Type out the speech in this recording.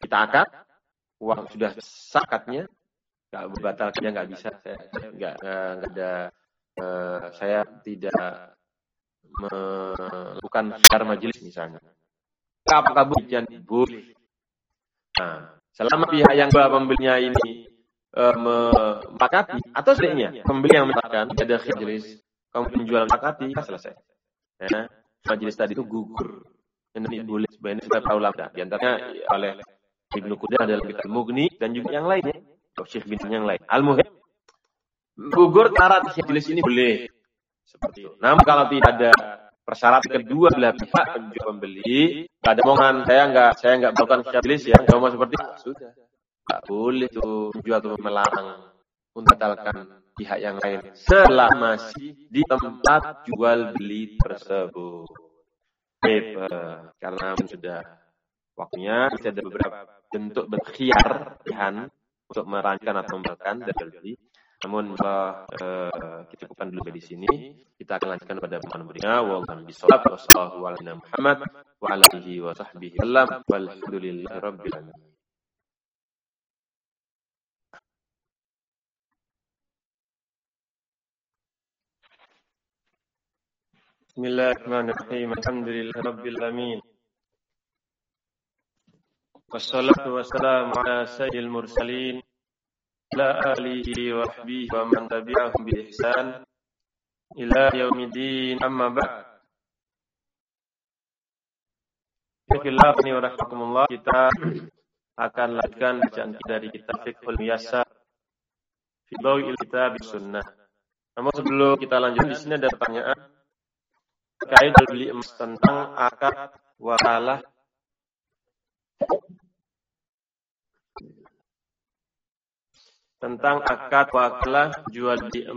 kita akad, uang sudah sah akadnya, nggak batalkannya nggak bisa. Saya nggak ada, saya tidak melakukan syar majelis misalnya. Apakah boleh? Nah, selama pihak yang pembelinya ini mempakati atau sebaliknya pembeli yang mengatakan ada majelis, kamu penjual mempakati, selesai. Ya, majelis tadi itu gugur. Ini boleh sebenarnya sudah tahu lama. Di antaranya oleh Ibnu Qudamah dalam kitab Mughni dan juga yang lainnya, Syekh bin yang lain. Al-Muhim, gugur syarat majelis ini boleh seperti itu. Namun kalau tidak ada persyarat kedua belah pihak penjual pembeli, tidak ada omongan saya nggak melakukan majelis ya, kalau mau seperti itu sudah. Tak boleh tuh menjual atau melarang membatalkan pihak yang lain selama masih di tempat jual beli tersebut. Karena sudah waktunya, bisa ada beberapa bentuk berkhiyar pilihan untuk merancang atau membatalkan dan beli. Namun kita cukupkan dulu di sini. Kita akan lanjutkan pada pertemuan berikutnya. Wallahu bishawab. Wassallallahu ala Muhammad wa ala alihi wa sahbihi wasallam. Walhamdulillahi rabbil alamin. Bismillahirrahmanirrahim. Alhamdulillahi rabbil alamin. Wassalatu wassalamu ala sayyidil mursalin ala alihi wa sahbihi wa man tabi'ahum bi ihsan ila yaumiddin, amma ba'd. Bismillahirrahmanirrahim wa rahmatullah. Kita akan lanjutkan bacaan dari kitab Fiqhul Muyassar fi Dhawil Kitab Sunnah. Namun sebelum kita lanjutkan, di sini ada pertanyaan terkait jual beli emas tentang akad wakalah jual beli emas.